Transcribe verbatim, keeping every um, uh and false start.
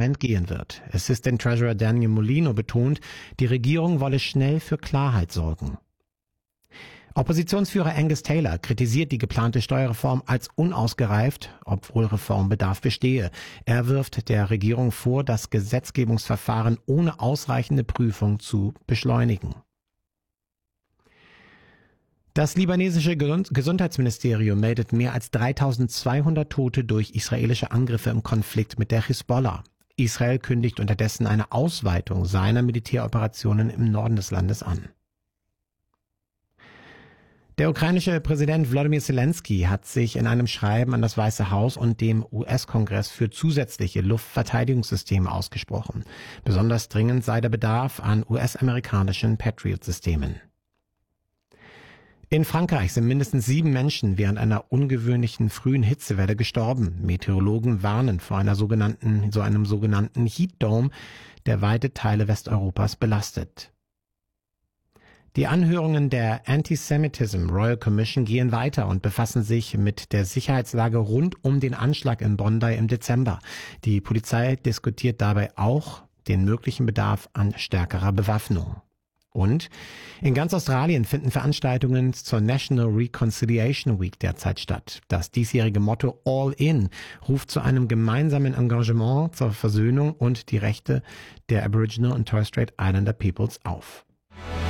Parlament gehen wird. Assistant Treasurer Daniel Molino betont, die Regierung wolle schnell für Klarheit sorgen. Oppositionsführer Angus Taylor kritisiert die geplante Steuerreform als unausgereift, obwohl Reformbedarf bestehe. Er wirft der Regierung vor, das Gesetzgebungsverfahren ohne ausreichende Prüfung zu beschleunigen. Das libanesische Gesundheitsministerium meldet mehr als dreitausendzweihundert Tote durch israelische Angriffe im Konflikt mit der Hisbollah. Israel kündigt unterdessen eine Ausweitung seiner Militäroperationen im Norden des Landes an. Der ukrainische Präsident Volodymyr Zelensky hat sich in einem Schreiben an das Weiße Haus und dem U S-Kongress für zusätzliche Luftverteidigungssysteme ausgesprochen. Besonders dringend sei der Bedarf an U S-amerikanischen Patriot-Systemen. In Frankreich sind mindestens sieben Menschen während einer ungewöhnlichen frühen Hitzewelle gestorben. Meteorologen warnen vor einer sogenannten, so einem sogenannten Heat Dome, der weite Teile Westeuropas belastet. Die Anhörungen der Anti-Semitism Royal Commission gehen weiter und befassen sich mit der Sicherheitslage rund um den Anschlag in Bondi im Dezember. Die Polizei diskutiert dabei auch den möglichen Bedarf an stärkerer Bewaffnung. Und in ganz Australien finden Veranstaltungen zur National Reconciliation Week derzeit statt. Das diesjährige Motto All In ruft zu einem gemeinsamen Engagement zur Versöhnung und die Rechte der Aboriginal und Torres Strait Islander Peoples auf.